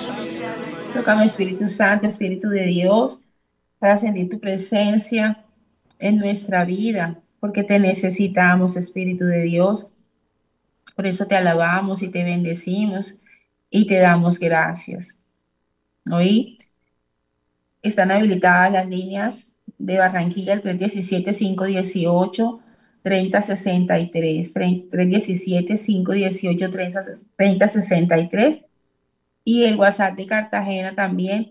Tócame, Espíritu Santo, Espíritu de Dios, para sentir tu presencia en nuestra vida, porque te necesitamos, Espíritu de Dios. Por eso te alabamos y te bendecimos y te damos gracias. Hoy están habilitadas las líneas de Barranquilla, el 317-518-3063, 317-518-3063, y el WhatsApp de Cartagena también,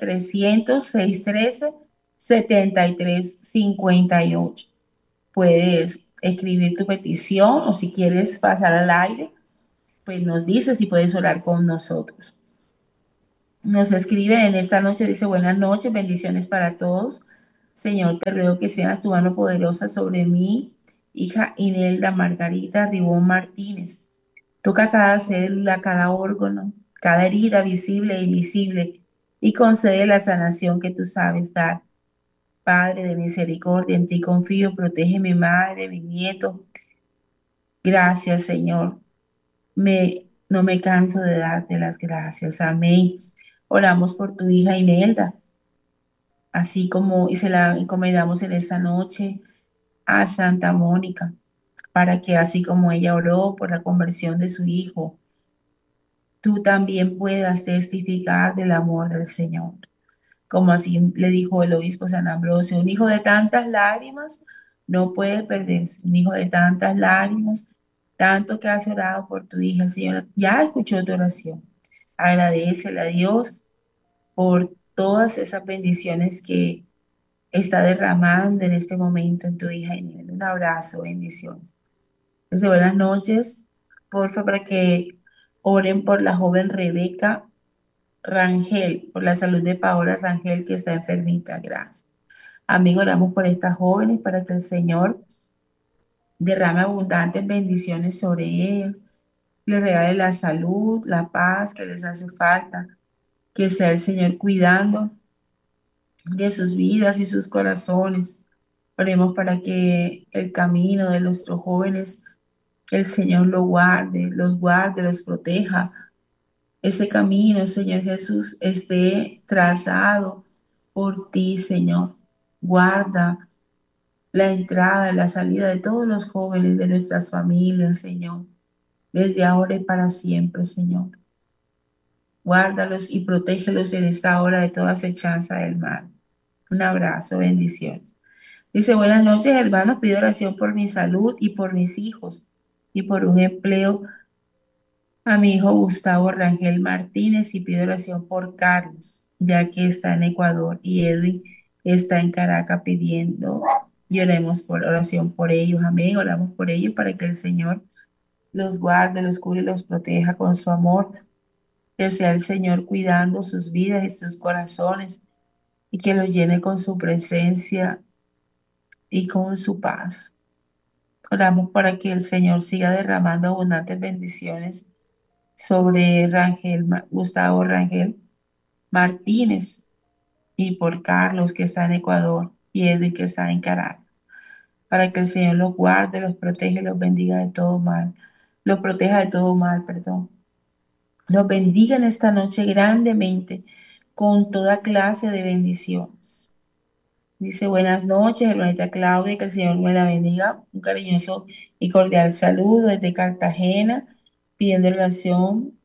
300-613-7358. Puedes escribir tu petición o si quieres pasar al aire, pues nos dices y puedes orar con nosotros. Nos escribe en esta noche, dice: buenas noches, bendiciones para todos. Señor, te ruego que seas tu mano poderosa sobre mí, hija Inelda Margarita Ribón Martínez. Toca cada célula, cada órgano, cada herida visible e invisible y concede la sanación que tú sabes dar. Padre de misericordia, en ti confío, protege a mi madre, mi nieto. Gracias, Señor. No me canso de darte las gracias. Amén. Oramos por tu hija Inelda, así como y se la encomendamos en esta noche a Santa Mónica, para que así como ella oró por la conversión de su hijo, tú también puedas testificar del amor del Señor. Como así le dijo el obispo San Ambrosio: un hijo de tantas lágrimas no puede perderse, un hijo de tantas lágrimas, tanto que has orado por tu hija. El Señor ya escuchó tu oración. Agradecele a Dios por todas esas bendiciones que está derramando en este momento en tu hija Inés. Un abrazo, bendiciones. Desde buenas noches, porfa, para que oren por la joven Rebeca Rangel, por la salud de Paola Rangel, que está enfermita. Gracias. Amigo, oramos por estas jóvenes para que el Señor derrame abundantes bendiciones sobre ellas, les regale la salud, la paz que les hace falta, que sea el Señor cuidando de sus vidas y sus corazones. Oremos para que el camino de nuestros jóvenes, el Señor lo guarde, los proteja. Ese camino, Señor Jesús, esté trazado por ti, Señor. Guarda la entrada, la salida de todos los jóvenes de nuestras familias, Señor, desde ahora y para siempre, Señor. Guárdalos y protégelos en esta hora de toda acechanza del mal. Un abrazo, bendiciones. Dice: buenas noches, hermanos, pido oración por mi salud y por mis hijos y por un empleo a mi hijo Gustavo Rangel Martínez, y pido oración por Carlos, ya que está en Ecuador, y Edwin está en Caracas pidiendo, y oremos por oración por ellos. Amén. Oramos por ellos para que el Señor los guarde, los cubre y los proteja con su amor, que sea el Señor cuidando sus vidas y sus corazones, y que los llene con su presencia y con su paz. Oramos para que el Señor siga derramando abundantes bendiciones sobre Gustavo Rangel Martínez, y por Carlos, que está en Ecuador, y Edwin, que está en Caracas, para que el Señor los guarde, los protege, los bendiga de todo mal, los proteja de todo mal, perdón. Los bendiga en esta noche grandemente con toda clase de bendiciones. Dice: buenas noches, hermanita Claudia, que el Señor me la bendiga. Un cariñoso y cordial saludo desde Cartagena, pidiendo oración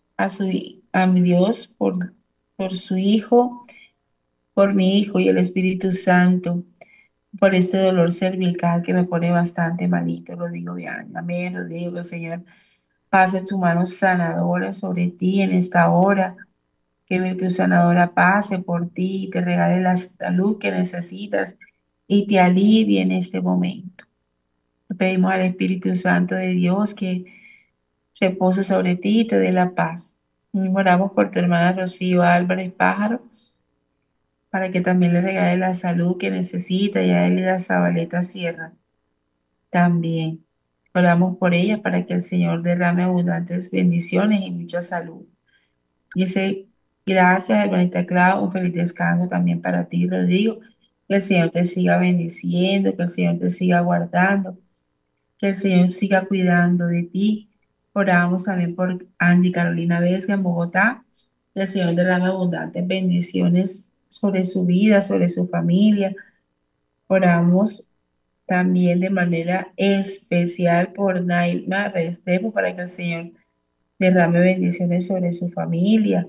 a mi Dios por su hijo, por mi hijo y el Espíritu Santo, por este dolor cervical que me pone bastante malito. Lo digo bien, amén. Lo digo, que el Señor pase su mano sanadora sobre ti en esta hora, que virtud sanadora pase por ti y te regale la salud que necesitas y te alivie en este momento. Le pedimos al Espíritu Santo de Dios que se pose sobre ti y te dé la paz. Y oramos por tu hermana Rocío Álvarez Pájaro, para que también le regale la salud que necesita, y a Elida Zabaleta Sierra también. Oramos por ella para que el Señor derrame abundantes bendiciones y mucha salud. Dice: gracias, hermanita Clau, un feliz descanso también para ti, Rodrigo. Que el Señor te siga bendiciendo, que el Señor te siga guardando, que el Señor siga cuidando de ti. Oramos también por Angie Carolina Vesga en Bogotá, Que el Señor derrame abundantes bendiciones sobre su vida, sobre su familia. Oramos también de manera especial por Naima Restrepo para que el Señor derrame bendiciones sobre su familia.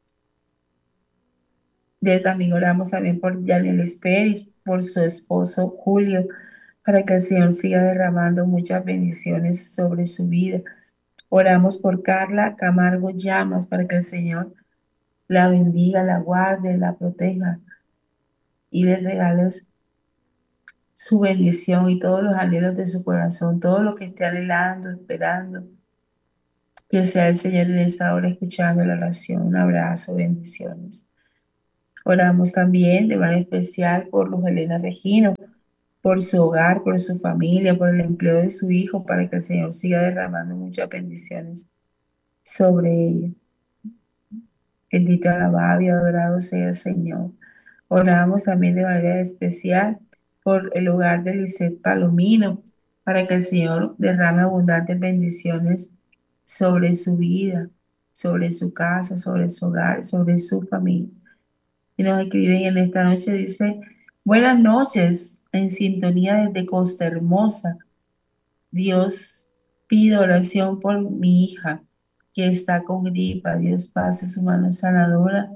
También oramos también por Yanel Esperis, por su esposo Julio, para que el Señor siga derramando muchas bendiciones sobre su vida. Oramos por Carla Camargo Llamas, para que el Señor la bendiga, la guarde, la proteja y le regales su bendición y todos los anhelos de su corazón, todo lo que esté anhelando, esperando, que sea el Señor en esta hora escuchando la oración. Un abrazo, bendiciones. Oramos también de manera especial por Luz Helena Regino, por su hogar, por su familia, por el empleo de su hijo, para que el Señor siga derramando muchas bendiciones sobre ella. Bendito, alabado y adorado sea el Señor. Oramos también de manera especial por el hogar de Lisette Palomino, para que el Señor derrame abundantes bendiciones sobre su vida, sobre su casa, sobre su hogar, sobre su familia. Y nos escriben en esta noche, dice, buenas noches, en sintonía desde Costa Hermosa. Dios, pido oración por mi hija que está con gripa. Dios pase su mano sanadora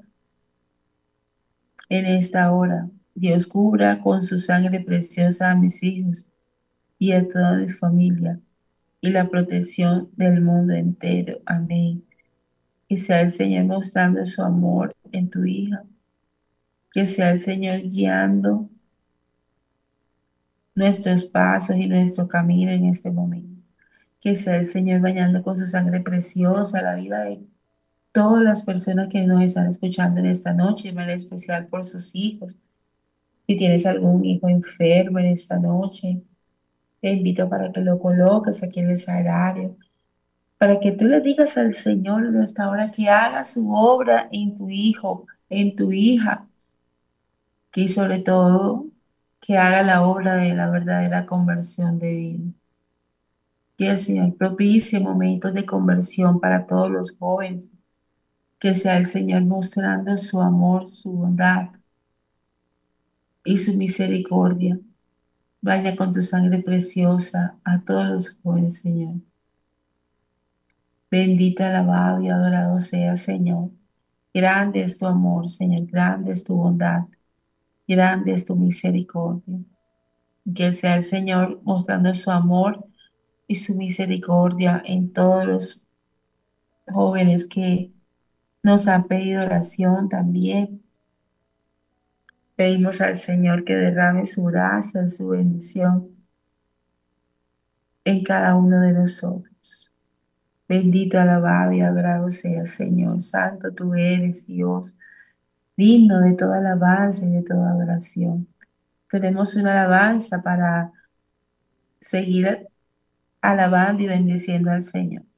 en esta hora. Dios cubra con su sangre preciosa a mis hijos y a toda mi familia y la protección del mundo entero. Amén. Que sea el Señor mostrando su amor en tu hija. Que sea el Señor guiando nuestros pasos y nuestro camino en este momento. Que sea el Señor bañando con su sangre preciosa la vida de todas las personas que nos están escuchando en esta noche, de manera especial por sus hijos. Si tienes algún hijo enfermo en esta noche, te invito para que lo coloques aquí en el sagrario, para que tú le digas al Señor en esta hora que haga su obra en tu hijo, en tu hija, que sobre todo que haga la obra de la verdadera conversión de vida. Que el Señor propicie momentos de conversión para todos los jóvenes. Que sea el Señor mostrando su amor, su bondad y su misericordia. Vaya con tu sangre preciosa a todos los jóvenes, Señor. Bendito, alabado y adorado sea, Señor. Grande es tu amor, Señor. Grande es tu bondad. Grande es tu misericordia. Que sea el Señor mostrando su amor y su misericordia en todos los jóvenes que nos han pedido oración también. Pedimos al Señor que derrame su gracia, su bendición en cada uno de nosotros. Bendito, alabado y adorado sea, Señor. Santo tú eres, Dios, digno de toda alabanza y de toda adoración. Tenemos una alabanza para seguir alabando y bendiciendo al Señor.